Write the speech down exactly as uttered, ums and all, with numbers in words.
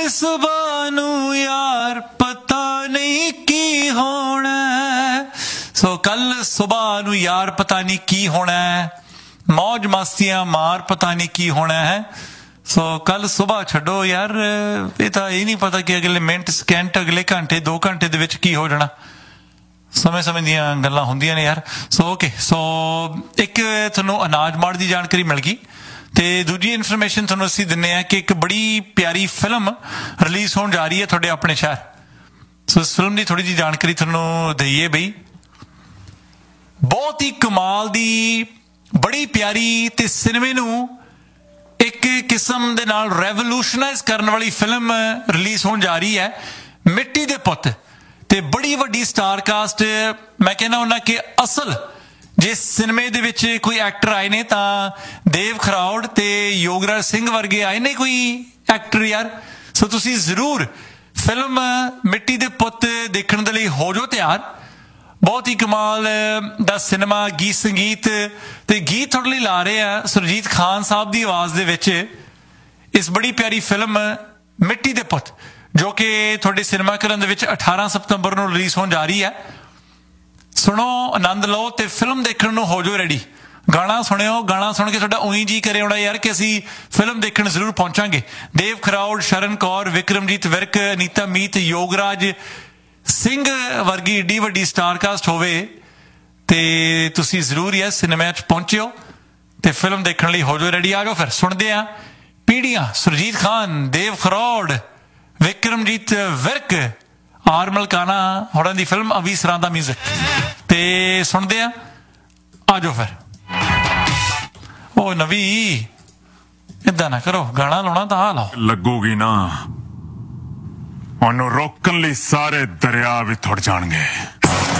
ਸੁਬਾਹ ਨੂੰ ਯਾਰ ਪਤਾ ਨਹੀਂ ਕੀ ਹੋਣਾ। ਸੋ ਕੱਲ ਸੁਬਾਹ ਨੂੰ ਯਾਰ ਪਤਾ ਨਹੀਂ ਕੀ ਹੋਣਾ, ਮौज ਮਸਤੀਆਂ ਮਾਰ ਪਤਾ ਨਹੀਂ ਕੀ ਹੋਣਾ ਹੈ। ਸੋ ਕੱਲ ਸੁਬਾਹ ਛੱਡੋ ਯਾਰ, ਇਹ ਤਾਂ ਇਹ ਨਹੀਂ ਪਤਾ ਕਿ ਅਗਲੇ ਮਿੰਟ ਸਕਿੰਟ ਅਗਲੇ ਘੰਟੇ ਦੋ ਘੰਟੇ ਦੇ ਵਿੱਚ ਕੀ ਹੋ ਜਾਣਾ। ਸਮੇਂ ਸਮੇਂ ਦੀਆਂ ਗੱਲਾਂ ਹੁੰਦੀਆਂ ਨੇ ਯਾਰ। ਸੋ ਓਕੇ, ਸੋ ਇੱਕ ਤੁਹਾਨੂੰ ਅਨਾਜ ਮਾੜ ਦੀ ਜਾਣਕਾਰੀ ਮਿਲ ਗਈ ਤੇ ਦੂਜੀ ਇਨਫੋਰਮੇਸ਼ਨ ਤੁਹਾਨੂੰ ਅਸੀਂ ਦਿੰਦੇ ਹਾਂ ਕਿ ਇੱਕ ਬੜੀ ਪਿਆਰੀ ਫਿਲਮ ਰਿਲੀਜ਼ ਹੋਣ ਜਾ ਰਹੀ ਹੈ ਤੁਹਾਡੇ ਆਪਣੇ ਸ਼ਹਿਰ। ਸੋ ਇਸ ਫਿਲਮ ਦੀ ਥੋੜੀ ਜਿਹੀ ਜਾਣਕਾਰੀ ਤੁਹਾਨੂੰ ਦਈਏ ਬਈ। ਬਹੁਤ ਹੀ ਕਮਾਲ ਦੀ, ਬੜੀ ਪਿਆਰੀ ਤੇ ਸਿਨੇਮੇ ਨੂੰ ਇੱਕ ਕਿਸਮ ਦੇ ਨਾਲ ਰੈਵੋਲੂਸ਼ਨਾਈਜ਼ ਕਰਨ ਵਾਲੀ ਫਿਲਮ ਰਿਲੀਜ਼ ਹੋਣ ਜਾ ਰਹੀ ਹੈ, ਮਿੱਟੀ ਦੇ ਪੁੱਤ। ਤੇ ਬੜੀ ਵੱਡੀ ਸਟਾਰ ਕਾਸਟ, ਮੈਂ ਕਹਿੰਦਾ ਹੁੰਦਾ ਕਿ ਅਸਲ ਜੇ ਸਿਨੇਮੇ ਦੇ ਵਿੱਚ ਕੋਈ ਐਕਟਰ ਆਏ ਨੇ ਤਾਂ ਦੇਵ ਖਰੌੜ ਤੇ ਯੋਗਰਾਜ ਸਿੰਘ ਵਰਗੇ ਆਏ ਨੇ ਕੋਈ ਐਕਟਰ ਯਾਰ। ਸੋ ਤੁਸੀਂ ਜ਼ਰੂਰ ਫਿਲਮ ਮਿੱਟੀ ਦੇ ਪੁੱਤ ਦੇਖਣ ਦੇ ਲਈ ਹੋ ਜਾਓ ਤਿਆਰ। ਬਹੁਤ ਹੀ ਕਮਾਲ ਦਾ ਸਿਨੇਮਾ, ਗੀਤ ਸੰਗੀਤ ਤੇ ਗੀਤ ਤੁਹਾਡੇ ਲਈ ਲਾ ਰਹੇ ਆ ਸੁਰਜੀਤ ਖਾਨ ਸਾਹਿਬ ਦੀ ਆਵਾਜ਼ ਦੇ ਵਿੱਚ ਇਸ ਬੜੀ ਪਿਆਰੀ ਫਿਲਮ ਮਿੱਟੀ ਦੇ ਪੁੱਤ, ਜੋ ਕਿ ਤੁਹਾਡੇ ਸਿਨੇਮਾ ਘਰਾਂ ਦੇ ਵਿੱਚ ਅਠਾਰਾਂ ਸਤੰਬਰ ਨੂੰ ਰਿਲੀਜ਼ ਹੋਣ ਜਾ ਰਹੀ ਹੈ। ਸੁਣੋ, ਆਨੰਦ ਲਓ ਤੇ ਫਿਲਮ ਦੇਖਣ ਨੂੰ ਹੋ ਜਾਓ ਰੈਡੀ। ਗਾਣਾ ਸੁਣਿਓ, ਗਾਣਾ ਸੁਣ ਕੇ ਤੁਹਾਡਾ ਉਹੀ ਜੀ ਕਰੇ ਆਉਣਾ ਯਾਰ ਕਿ ਅਸੀਂ ਫਿਲਮ ਦੇਖਣ ਜ਼ਰੂਰ ਪਹੁੰਚਾਂਗੇ। ਦੇਵ ਖਰੌੜ, ਸ਼ਰਨ ਕੌਰ, ਵਿਕਰਮਜੀਤ ਵਿਰਕ, ਅਨੀਤਾ ਮੀਤ, ਯੋਗਰਾਜ ਸਿੰਘ ਵਰਗੀ ਏਡੀ ਵੱਡੀ ਸਟਾਰ ਕਾਸਟ ਹੋਵੇ ਤੇ ਤੁਸੀਂ ਜ਼ਰੂਰ ਹੀ ਸਿਨੇਮਾ 'ਚ ਪਹੁੰਚਿਓ ਤੇ ਫਿਲਮ ਦੇਖਣ ਲਈ ਹੋ ਜਾਓ ਰੈਡੀ। ਆ ਜਾਓ ਫਿਰ ਸੁਣਦੇ ਆ ਪੀੜੀਆਂ, ਸੁਰਜੀਤ ਖਾਨ, ਦੇਵ ਖਰੌੜ, ਵਿਕਰਮਜੀਤ ਵਿਰਕ, ਆਰ ਮਲਕਾਨਾ ਹੋਰਾਂ ਦੀ ਫਿਲਮ, ਅਵੀ ਸਰਾਂ ਦਾ ਮਿਊਜ਼ਿਕ ਤੇ ਸੁਣਦੇ ਆ। ਆ ਜਾਓ ਫਿਰ। ਉਹ ਨਵੀ ਏਦਾਂ ਨਾ ਕਰੋ, ਗਾਣਾ ਲਾਉਣਾ ਤਾਂ ਆ ਲਾਓ। ਲੱਗੂਗੀ ਨਾ, ਉਹਨੂੰ ਰੋਕਣ ਲਈ ਸਾਰੇ ਦਰਿਆ ਵੀ ਥੁੜ ਜਾਣਗੇ।